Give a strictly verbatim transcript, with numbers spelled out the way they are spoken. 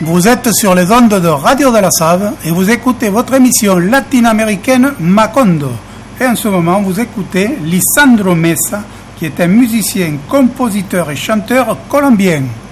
Vous êtes sur les ondes de Radio de la Save et vous écoutez votre émission latino-américaine Macondo. Et en ce moment, vous écoutez Lisandro Mesa, qui est un musicien, compositeur et chanteur colombien.